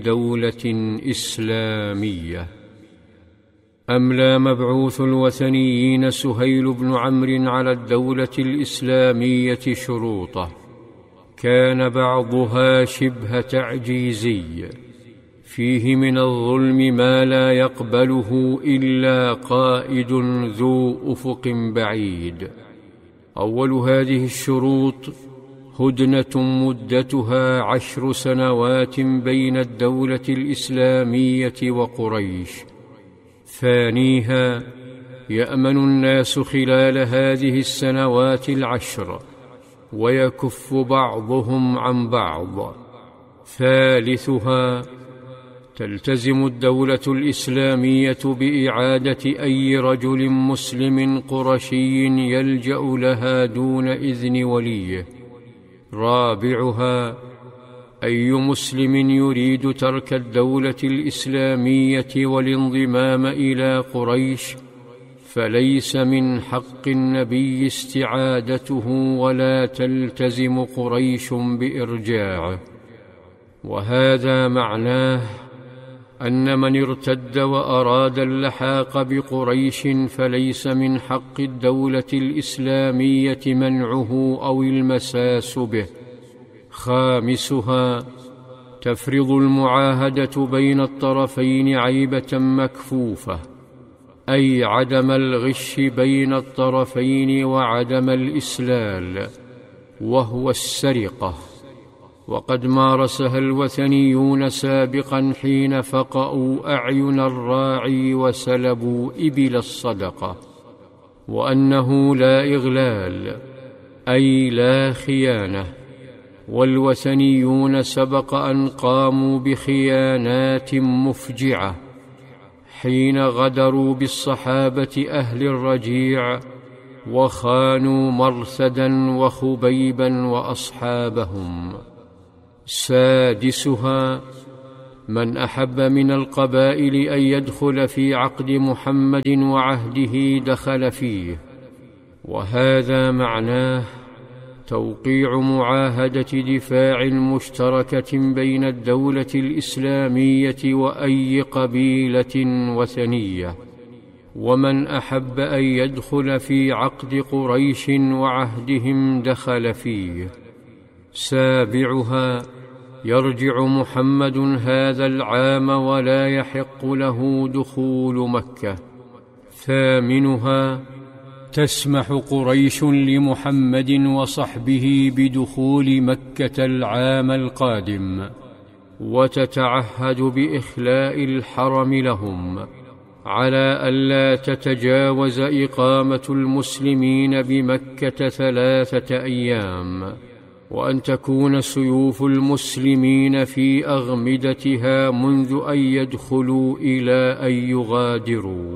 دولة إسلامية. أملى مبعوث الوثنيين سهيل بن عمرو على الدولة الإسلامية شروطه، كان بعضها شبه تعجيزي، فيه من الظلم ما لا يقبله إلا قائد ذو أفق بعيد. أول هذه الشروط هدنة مدتها 10 سنوات بين الدولة الإسلامية وقريش. ثانيها يأمن الناس خلال هذه السنوات 10 ويكف بعضهم عن بعض. ثالثها تلتزم الدولة الإسلامية بإعادة أي رجل مسلم قرشي يلجأ لها دون إذن وليه. رابعها أي مسلم يريد ترك الدولة الإسلامية والانضمام إلى قريش فليس من حق النبي استعادته، ولا تلتزم قريش بإرجاعه. وهذا معناه أن من ارتد وأراد اللحاق بقريش فليس من حق الدولة الإسلامية منعه أو المساس به. خامسها تفرض المعاهدة بين الطرفين عيبة مكفوفة، أي عدم الغش بين الطرفين وعدم الإسلال، وهو السرقة، وقد مارسها الوثنيون سابقا حين فقأوا أعين الراعي وسلبوا إبل الصدقة. وأنه لا إغلال، أي لا خيانة، والوثنيون سبق أن قاموا بخيانات مفجعة حين غدروا بالصحابة أهل الرجيع وخانوا مرثدا وخبيبا وأصحابهم. سادسها من أحب من القبائل أن يدخل في عقد محمد وعهده دخل فيه، وهذا معناه توقيع معاهدة دفاع مشتركة بين الدولة الإسلامية وأي قبيلة وثنية. ومن أحب أن يدخل في عقد قريش وعهدهم دخل فيه. سابعها يرجع محمد هذا العام ولا يحق له دخول مكة. ثامنها تسمح قريش لمحمد وصحبه بدخول مكة العام القادم، وتتعهد بإخلاء الحرم لهم على ألا تتجاوز إقامة المسلمين بمكة 3 أيام، وأن تكون سيوف المسلمين في أغمدتها منذ أن يدخلوا إلى أن يغادروا.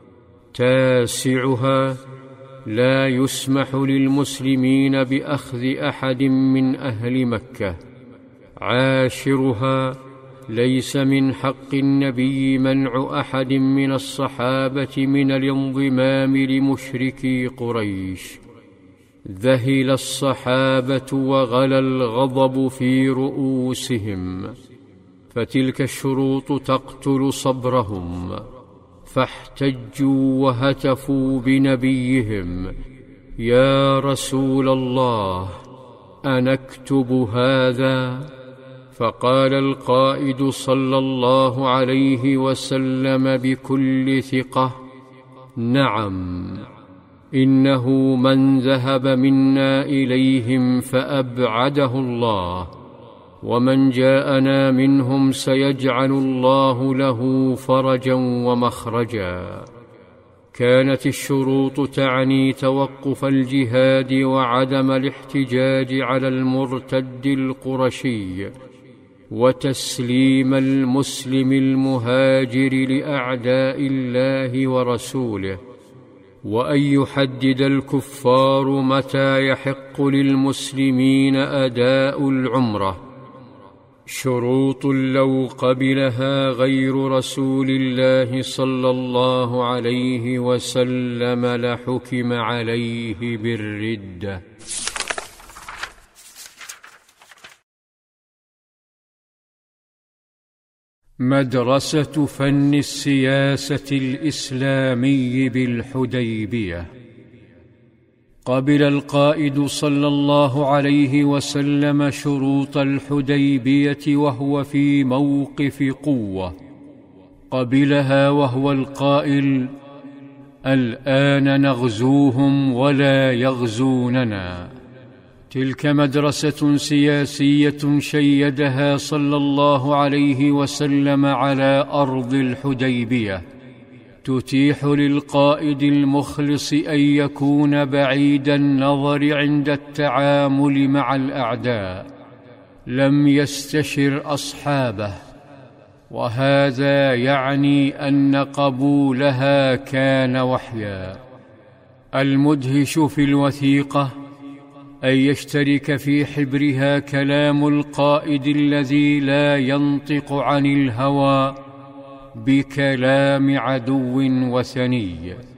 تاسعها لا يسمح للمسلمين بأخذ أحد من أهل مكة. عاشرها ليس من حق النبي منع أحد من الصحابة من الانضمام لمشركي قريش. ذهل الصحابة وغلى الغضب في رؤوسهم، فتلك الشروط تقتل صبرهم، فاحتجوا وهتفوا بنبيهم: يا رسول الله أنكتب هذا؟ فقال القائد صلى الله عليه وسلم بكل ثقة: نعم، إنه من ذهب منا إليهم فأبعده الله، ومن جاءنا منهم سيجعل الله له فرجا ومخرجا. كانت الشروط تعني توقف الجهاد وعدم الاحتجاج على المرتد القرشي، وتسليم المسلم المهاجر لأعداء الله ورسوله، وأن يحدد الكفار متى يحق للمسلمين أداء العمرة. شروط لو قبلها غير رسول الله صلى الله عليه وسلم لحكم عليه بالردة. مدرسة فن السياسة الإسلامي بالحديبية. قبل القائد صلى الله عليه وسلم شروط الحديبية وهو في موقف قوة، قبلها وهو القائل: الآن نغزوهم ولا يغزوننا. تلك مدرسة سياسية شيدها صلى الله عليه وسلم على أرض الحديبية، تتيح للقائد المخلص أن يكون بعيد النظر عند التعامل مع الأعداء، لم يستشر أصحابه، وهذا يعني أن قبولها كان وحيا. المدهش في الوثيقة أن يشترك في حبرها كلام القائد الذي لا ينطق عن الهوى بكلام عدو وثني،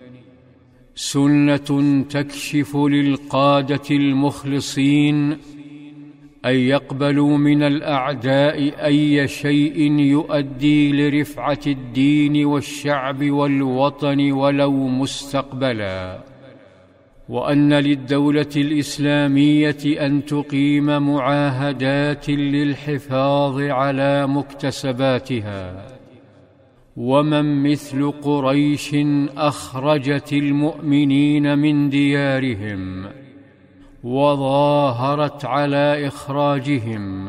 سنة تكشف للقادة المخلصين أن يقبلوا من الأعداء أي شيء يؤدي لرفعة الدين والشعب والوطن ولو مستقبلا، وأن للدولة الإسلامية أن تقيم معاهدات للحفاظ على مكتسباتها. ومن مثل قريش أخرجت المؤمنين من ديارهم وظاهرت على إخراجهم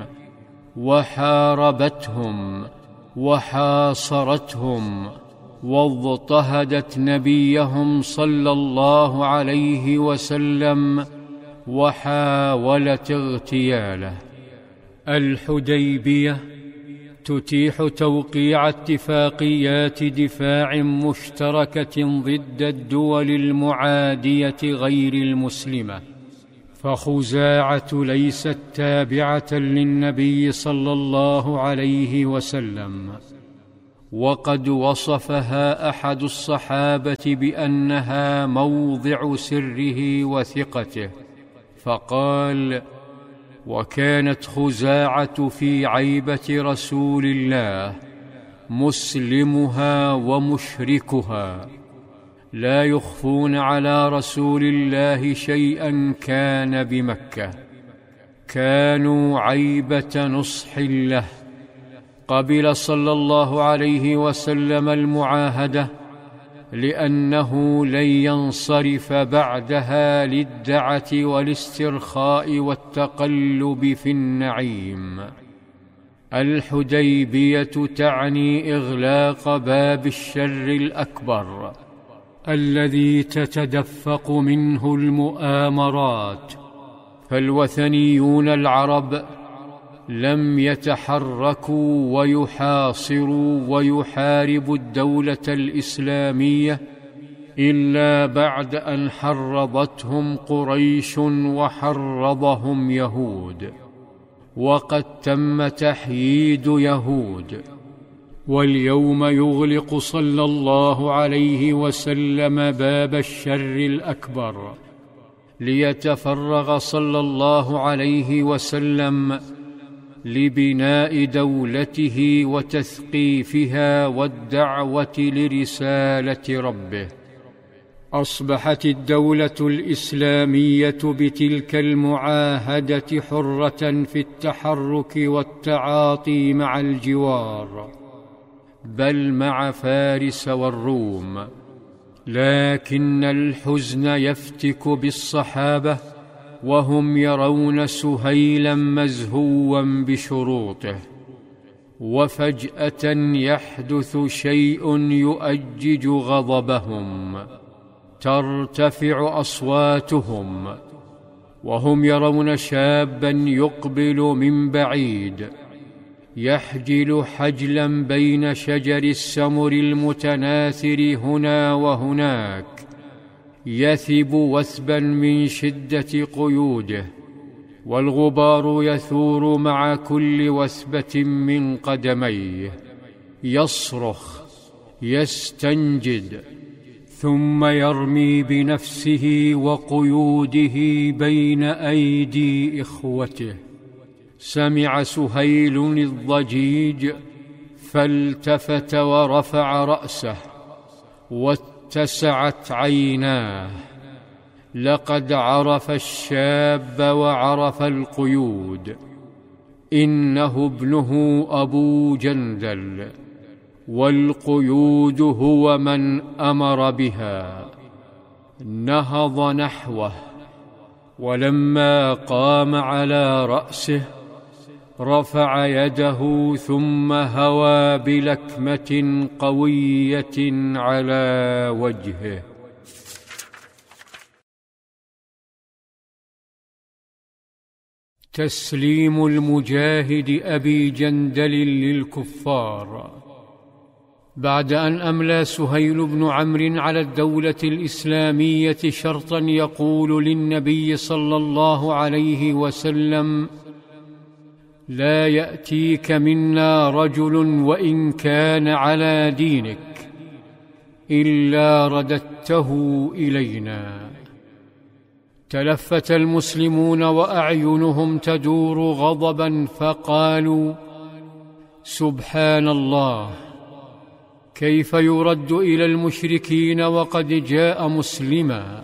وحاربتهم وحاصرتهم واضطهدت نبيهم صلى الله عليه وسلم وحاولت اغتياله. الحديبية تتيح توقيع اتفاقيات دفاع مشتركة ضد الدول المعادية غير المسلمة، فخزاعة ليست تابعة للنبي صلى الله عليه وسلم، وقد وصفها أحد الصحابة بأنها موضع سره وثقته، فقال: وكانت خزاعة في عيبة رسول الله مسلمها ومشركها، لا يخفون على رسول الله شيئا كان بمكة، كانوا عيبة نصح له. قبل صلى الله عليه وسلم المعاهدة لأنه لن ينصرف بعدها للدعة والاسترخاء والتقلب في النعيم. الحديبية تعني إغلاق باب الشر الأكبر الذي تتدفق منه المؤامرات، فالوثنيون العرب لم يتحركوا ويحاصروا ويحاربوا الدولة الإسلامية إلا بعد أن حرضتهم قريش وحرضهم يهود، وقد تم تحييد يهود. واليوم يغلق صلى الله عليه وسلم باب الشر الأكبر ليتفرغ صلى الله عليه وسلم لبناء دولته وتثقيفها والدعوة لرسالة ربه. أصبحت الدولة الإسلامية بتلك المعاهدة حرة في التحرك والتعاطي مع الجوار، بل مع فارس والروم. لكن الحزن يفتك بالصحابة وهم يرون سهيلا مزهوا بشروطه، وفجأة يحدث شيء يؤجج غضبهم، ترتفع أصواتهم وهم يرون شابا يقبل من بعيد يحجل حجلا بين شجر السمر المتناثر هنا وهناك، يثب وثبا من شدة قيوده، والغبار يثور مع كل وثبة من قدميه، يصرخ يستنجد، ثم يرمي بنفسه وقيوده بين أيدي إخوته. سمع سهيل الضجيج فالتفت ورفع رأسه واتسعت عيناه. لقد عرف الشاب وعرف القيود. إنه ابنه أبو جندل، والقيود هو من أمر بها. نهض نحوه، ولما قام على رأسه رفع يده ثم هوى بلكمة قوية على وجهه. تسليم المجاهد أبي جندل للكفار. بعد أن أملى سهيل بن عمرو على الدولة الإسلامية شرطا يقول للنبي صلى الله عليه وسلم: لا يأتيك منا رجل وإن كان على دينك إلا رددته إلينا. تلفت المسلمون وأعينهم تدور غضبا، فقالوا: سبحان الله، كيف يرد إلى المشركين وقد جاء مسلما؟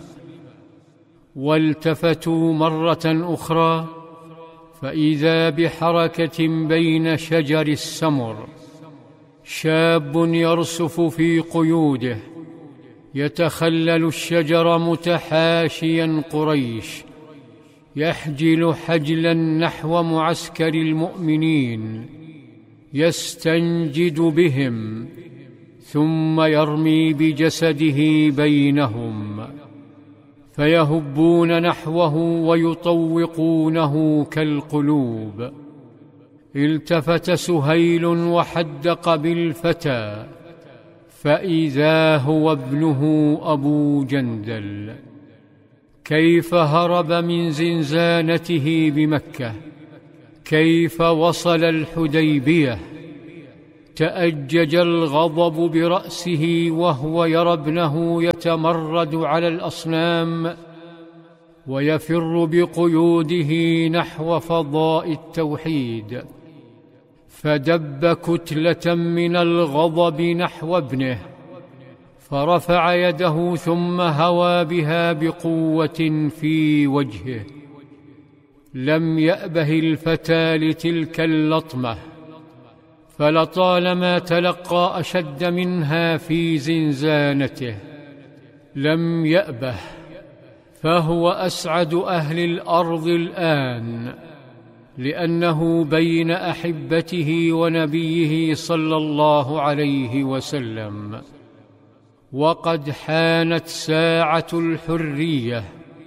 والتفتوا مرة أخرى فإذا بحركة بين شجر السمر، شاب يرسف في قيوده يتخلل الشجر متحاشيا قريش، يحجل حجلا نحو معسكر المؤمنين، يستنجد بهم ثم يرمي بجسده بينهم، فيهبون نحوه ويطوقونه كالقلوب. التفت سهيل وحدق بالفتى، فإذا هو ابنه أبو جندل. كيف هرب من زنزانته بمكة، كيف وصل الحديبية. تأجج الغضب برأسه وهو يرى ابنه يتمرد على الأصنام ويفر بقيوده نحو فضاء التوحيد، فدب كتلة من الغضب نحو ابنه، فرفع يده ثم هوى بها بقوة في وجهه. لم يأبه الفتى لتلك اللطمة، فلطالما تلقى أشد منها في زنزانته. لم يأبه، فهو أسعد أهل الأرض الآن، لأنه بين أحبته ونبيه صلى الله عليه وسلم. وقد حانت ساعة الحرية،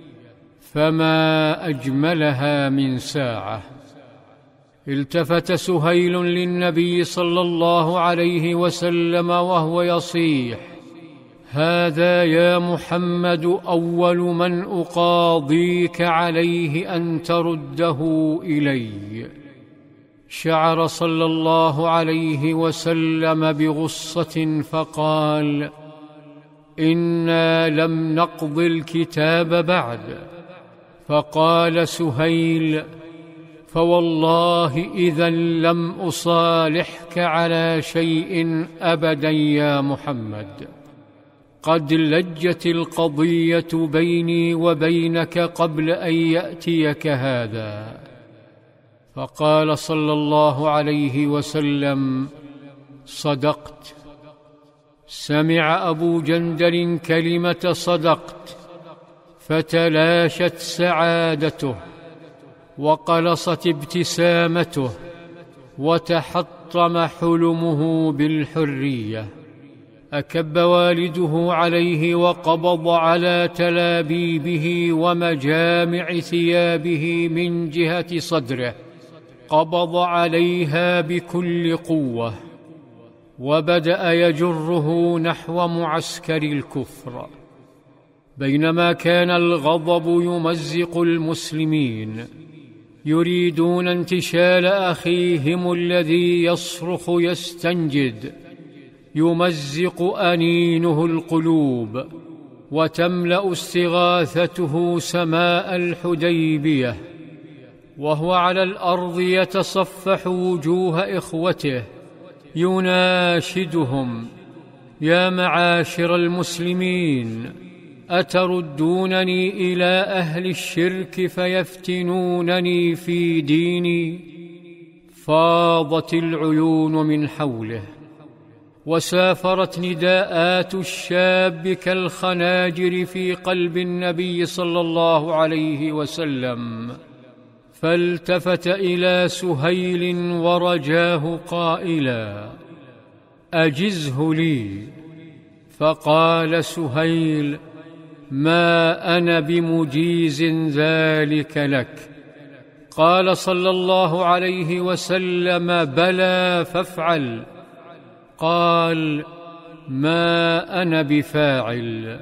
فما أجملها من ساعة. التفت سهيل للنبي صلى الله عليه وسلم وهو يصيح: هذا يا محمد أول من أقاضيك عليه أن ترده إلي. شعر صلى الله عليه وسلم بغصة فقال: إنا لم نقض الكتاب بعد. فقال سهيل: فوالله إذا لم أصالحك على شيء أبدا يا محمد. قد لجت القضية بيني وبينك قبل أن يأتيك هذا. فقال صلى الله عليه وسلم: صدقت. سمع أبو جندل كلمة صدقت، فتلاشت سعادته وقلصت ابتسامته وتحطم حلمه بالحرية. أكب والده عليه وقبض على تلابيبه ومجامع ثيابه من جهة صدره، قبض عليها بكل قوة، وبدأ يجره نحو معسكر الكفر. بينما كان الغضب يمزق المسلمين يريدون انتشال أخيهم الذي يصرخ يستنجد، يمزق أنينه القلوب، وتملأ استغاثته سماء الحديبية، وهو على الأرض يتصفح وجوه إخوته يناشدهم: يا معاشر المسلمين، أتردونني إلى أهل الشرك فيفتنونني في ديني؟ فاضت العيون من حوله، وسافرت نداءات الشاب كالخناجر في قلب النبي صلى الله عليه وسلم، فالتفت إلى سهيل ورجاه قائلا: أجزه لي. فقال سهيل: ما أنا بمجيز ذلك لك. قال صلى الله عليه وسلم: بلى فافعل. قال: ما أنا بفاعل.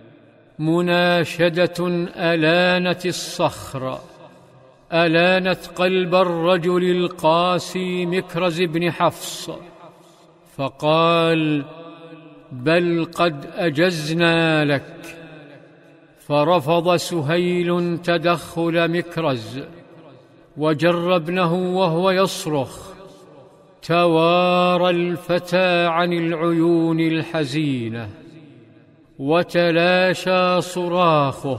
مناشدة ألانت الصخر، ألانت قلب الرجل القاسي مكرز بن حفص، فقال: بل قد أجزنا لك. فرفض سهيل تدخل مكرز، وجر ابنه وهو يصرخ. توارى الفتى عن العيون الحزينة، وتلاشى صراخه،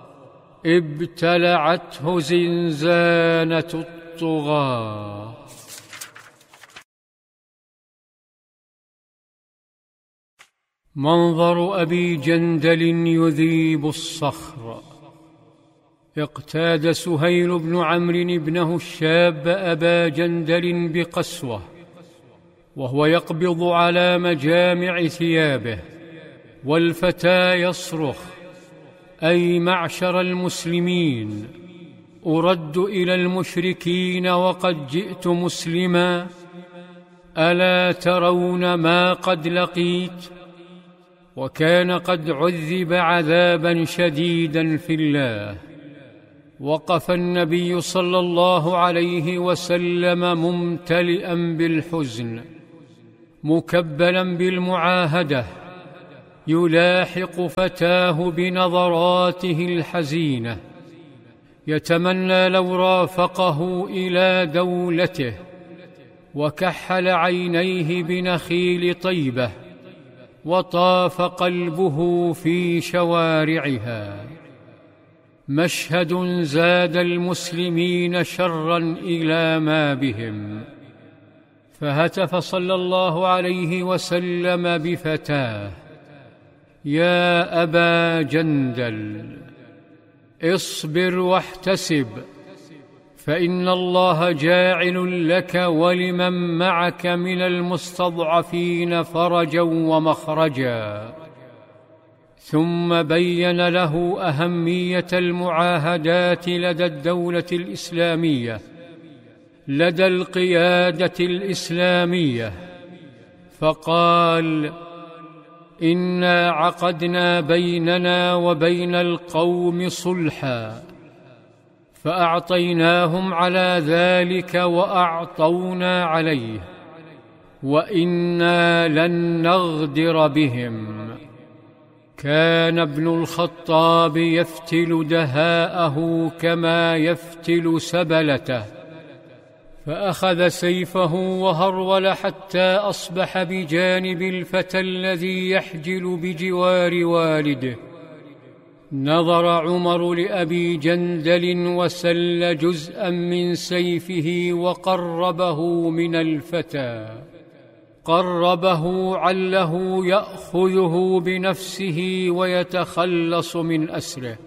ابتلعته زنزانة الطغاة. منظر أبي جندل يذيب الصخر. اقتاد سهيل بن عمرو ابنه الشاب أبا جندل بقسوة، وهو يقبض على مجامع ثيابه، والفتى يصرخ: أي معشر المسلمين، أرد إلى المشركين وقد جئت مسلما؟ ألا ترون ما قد لقيت؟ وكان قد عذب عذابا شديدا في الله. وقف النبي صلى الله عليه وسلم ممتلئا بالحزن، مكبلا بالمعاهدة، يلاحق فتاه بنظراته الحزينة، يتمنى لو رافقه إلى دولته، وكحل عينيه بنخيل طيبة، وطاف قلبه في شوارعها. مشهد زاد المسلمين شرا إلى ما بهم. فهتف صلى الله عليه وسلم بفتاه: يا أبا جندل، اصبر واحتسب، فإن الله جاعل لك ولمن معك من المستضعفين فرجا ومخرجا. ثم بين له أهمية المعاهدات لدى الدولة الإسلامية، لدى القيادة الإسلامية، فقال: إنا عقدنا بيننا وبين القوم صلحا، فأعطيناهم على ذلك وأعطونا عليه، وإنا لن نغدر بهم. كان ابن الخطاب يفتل دهاءه كما يفتل سبلته، فأخذ سيفه وهرول حتى أصبح بجانب الفتى الذي يحجل بجوار والده. نظر عمر لأبي جندل وسل جزءا من سيفه وقربه من الفتى، قربه عله يأخذه بنفسه ويتخلص من أسره.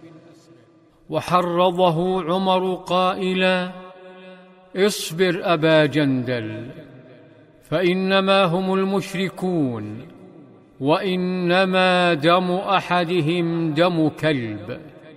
وحرضه عمر قائلا: اصبر أبا جندل، فإنما هم المشركون، وإنما دم أحدهم دم كلب.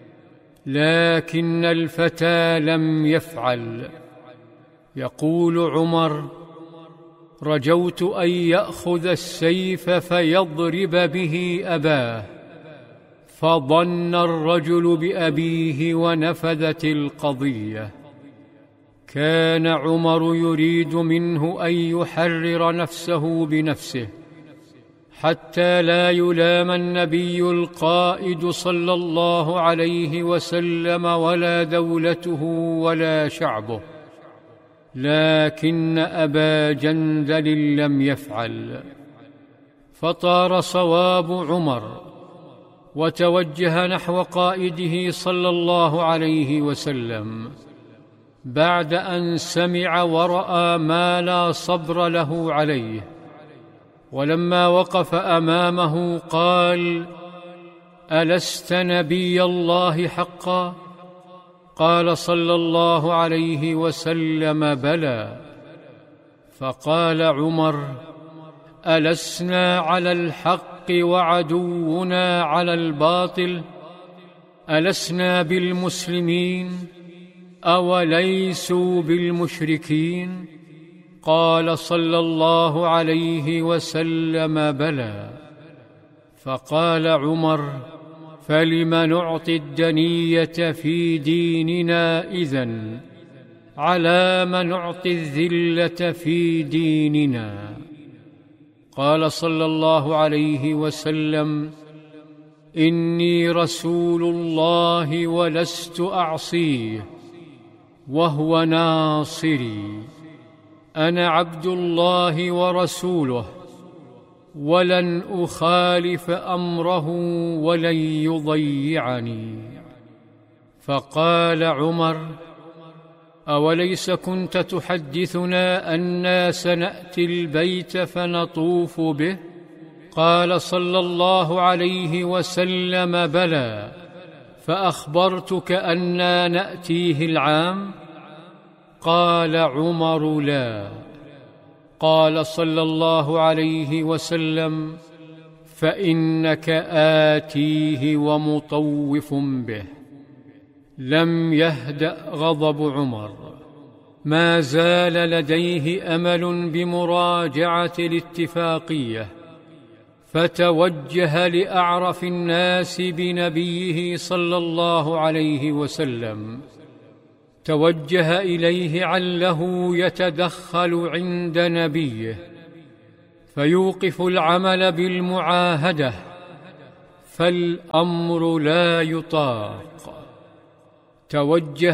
لكن الفتى لم يفعل. يقول عمر: رجوت أن يأخذ السيف فيضرب به أباه، فظن الرجل بأبيه ونفذت القضية. كان عمر يريد منه أن يحرر نفسه بنفسه، حتى لا يلام النبي القائد صلى الله عليه وسلم ولا دولته ولا شعبه. لكن أبا جندل لم يفعل. فطار صواب عمر وتوجه نحو قائده صلى الله عليه وسلم بعد أن سمع ورأى ما لا صبر له عليه. ولما وقف أمامه قال: ألست نبي الله حقا؟ قال صلى الله عليه وسلم: بلى. فقال عمر: ألسنا على الحق وعدونا على الباطل؟ ألسنا بالمسلمين أوليسوا بالمشركين؟ قال صلى الله عليه وسلم: بلى. فقال عمر: فلم نعطي الدنية في ديننا إذن على ما نعطي الذلة في ديننا؟ قال صلى الله عليه وسلم: إني رسول الله ولست أعصيه وهو ناصري، أنا عبد الله ورسوله، ولن أخالف أمره ولن يضيعني. فقال عمر: أوليس كنت تحدثنا أنا سنأتي البيت فنطوف به؟ قال صلى الله عليه وسلم: بلى. فأخبرتك أنا نأتيه العام؟ قال عمر: لا. قال صلى الله عليه وسلم: فإنك آتيه ومطوف به. لم يهدأ غضب عمر، ما زال لديه أمل بمراجعة الاتفاقية، فتوجه لأعرف الناس بنبيه صلى الله عليه وسلم. توجه إليه عله يتدخل عند نبيه فيوقف العمل بالمعاهدة، فالأمر لا يطاق. توجه